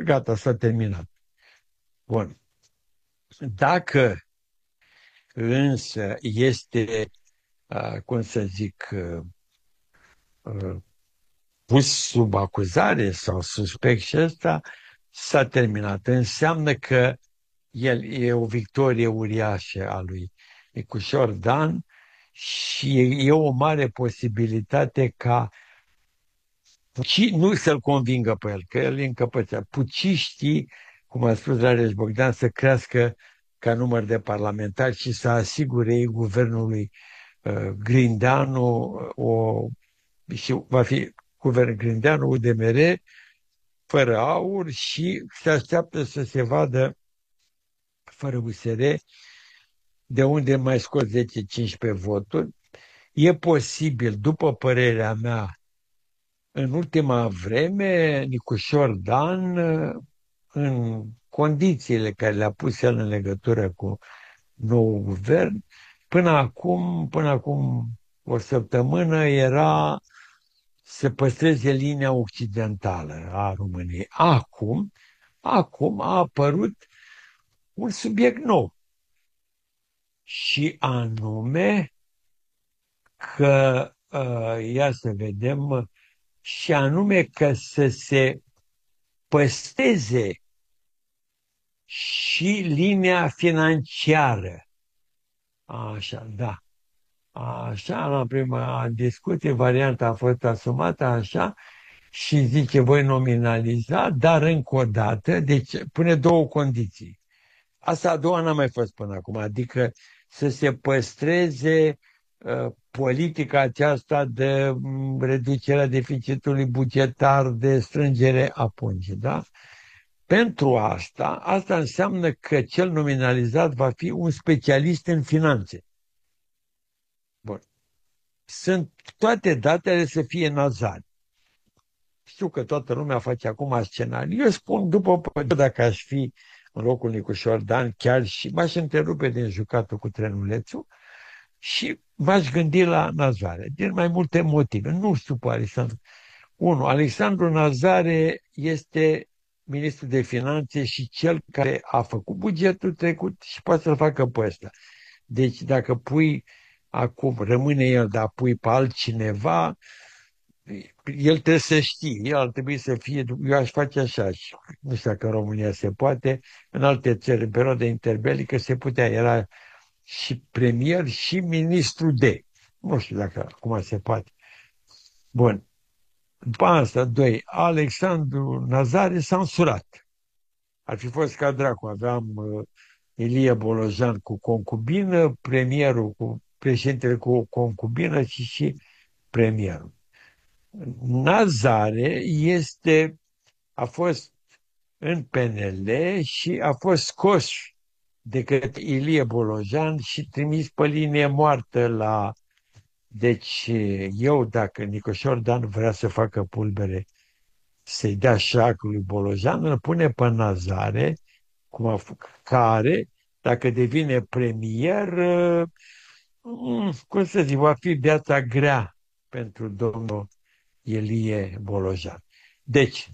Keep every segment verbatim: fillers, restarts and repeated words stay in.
gata, s-a terminat. Bun. Dacă însă este, uh, cum să zic, uh, uh, pus sub acuzare sau suspect și ăsta, s-a terminat. Înseamnă că el e o victorie uriașă a lui Nicușor Dan și e, e o mare posibilitate ca puci, nu să-l convingă pe el, că el e încăpățat. Puciștii, cum a spus Rareș Bogdan, să crească ca număr de parlamentari și să asigure ei guvernului uh, Grindeanu o, și va fi guvern Grindeanu, U D M R, fără aur și se așteaptă să se vadă fără U S R de unde mai scos zece cincisprezece voturi. E posibil, după părerea mea, în ultima vreme, Nicușor Dan, în condițiile care le-a pus el în legătură cu nou guvern, până acum, până acum o săptămână era să păstreze linia occidentală a României. Acum, acum a apărut un subiect nou și anume că, uh, ia să vedem, și anume că să se păstreze și linia financiară. Așa, da. Așa, la prima discuție, varianta a fost asumată așa și zice, voi nominaliza, dar încă o dată, deci pune două condiții. Asta a doua n-a mai fost până acum, adică să se păstreze uh, politica aceasta de um, reducerea deficitului bugetar, de strângere a pungii, da? Pentru asta, asta înseamnă că cel nominalizat va fi un specialist în finanțe. Bun. Sunt toate datele să fie Nazari. Știu că toată lumea face acum scenarii. Eu spun, după pădure, dacă aș fi în locul Nicușor Dan, chiar și m-aș întrerupe din jucatul cu trenulețul și m-aș gândi la Nazare, din mai multe motive. Nu știu pe Alexandru. Unu, Alexandru Nazare este ministrul de finanțe și cel care a făcut bugetul trecut și poate să-l facă pe ăsta. Deci dacă pui acum, rămâne el, dar pui pe altcineva, el trebuie să știe, el ar trebui să fie, eu aș face așa, și nu știu dacă în România se poate, în alte țări, în perioada interbelică se putea, era și premier și ministru de, nu știu dacă acum se poate. Bun. După asta, doi, Alexandru Nazare s-a însurat. Ar fi fost ca dracu, aveam uh, Ilie Bolojan cu concubină, premierul cu președintele cu o concubină și și premierul. Nazare este, a fost în P N L și a fost scos de către Ilie Bolojan și trimis pe linie moartă la... Deci eu, dacă Nicușor Dan vrea să facă pulbere, să-i dea șacul lui Bolojan, îl pune pe Nazare, cum a făcut, care, dacă devine premier, cum să zic, va fi viața grea pentru domnul Ilie Bolojan. Deci,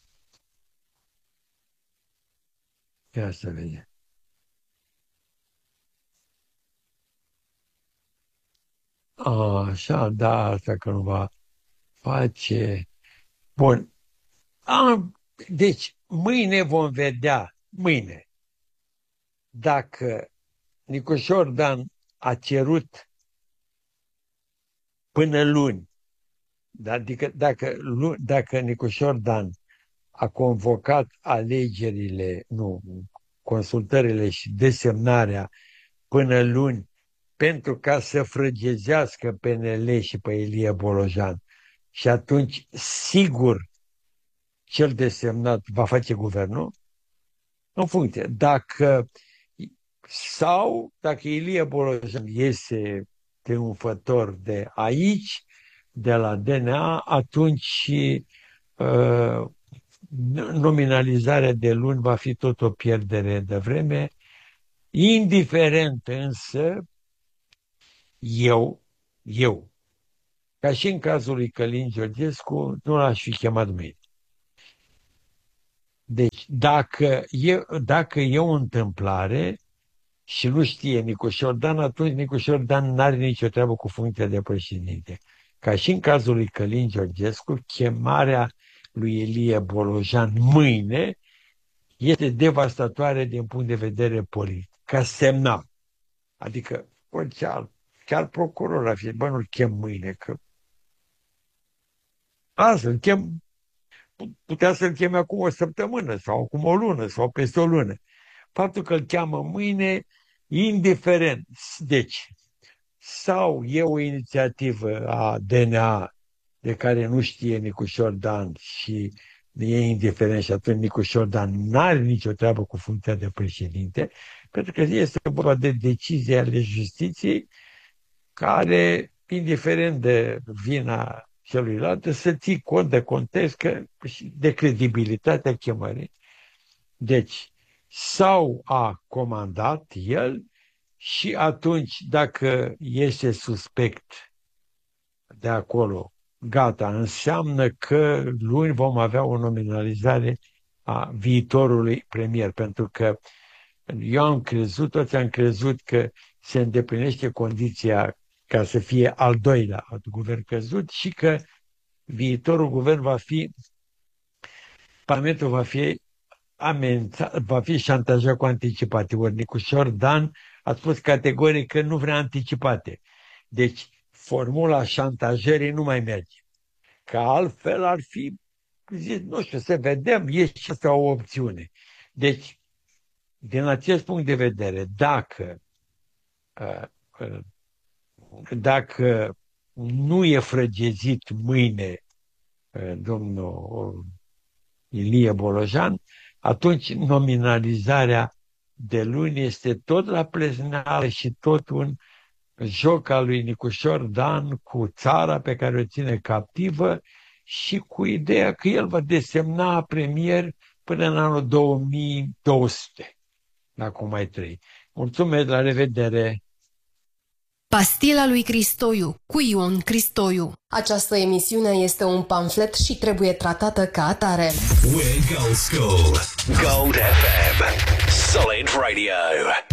ia să vedem. Așa, da, asta că nu va face. Bun. A, deci, mâine vom vedea, mâine, dacă Nicușor Dan a cerut până luni, adică dacă, dacă Nicușor Dan a convocat alegerile, nu, consultările și desemnarea până luni pentru ca să frăgezească P N L și pe Ilie Bolojan. Și atunci, sigur, cel desemnat va face guvernul în funcție. Dacă sau dacă Ilie Bolojan iese triumfător de aici, de la D N A, atunci uh, nominalizarea de luni va fi tot o pierdere de vreme, indiferent însă eu, eu, ca și în cazul lui Călin Georgescu, nu l-aș fi chemat mâine. Deci, dacă e, dacă e o întâmplare și nu știe Nicușor Dan, atunci Nicușor Dan n-are nicio treabă cu funcția de președinte. Ca și în cazul lui Călin Georgescu, chemarea lui Ilie Bolojan mâine este devastatoare din punct de vedere politic, ca semnal. Adică, orice alt, chiar procuror ar fi, bă, nu-l chem mâine, că asta, îl chem, putea să-l cheme acum o săptămână, sau acum o lună, sau peste o lună. Faptul că îl cheamă mâine, indiferent. Deci, sau e o inițiativă a D N A de care nu știe Nicușor Dan și e indiferent și atunci Nicușor Dan n-are nicio treabă cu funcția de președinte, pentru că este vorba de decizii ale justiției care, indiferent de vina celuilalt, să ții cont de context, că, de credibilitatea chemării. Deci, sau a comandat el și atunci, dacă este suspect de acolo, gata, înseamnă că luni vom avea o nominalizare a viitorului premier, pentru că eu am crezut, toți am crezut că se îndeplinește condiția ca să fie al doilea guvern căzut și că viitorul guvern va fi, Parlamentul va fi amenințat, va fi șantajat cu anticipate. Ori Nicușor Dan a spus categoric că nu vrea anticipate. Deci formula șantajării nu mai merge. Că altfel ar fi, zis, nu știu, să vedem, e și asta o opțiune. Deci, din acest punct de vedere, dacă dacă nu e frăgezit mâine domnul Ilie Bolojan, atunci nominalizarea de luni este tot la plezneală și tot un joc al lui Nicușor Dan cu țara pe care o ține captivă și cu ideea că el va desemna premier până în anul două mii două sute, dacă mai trăi. Mulțumesc, la revedere! Pastila lui Cristoiu, cu Ion Cristoiu. Această emisiune este un pamflet și trebuie tratată ca atare. We're Gold School. Gold F M. Solid Radio.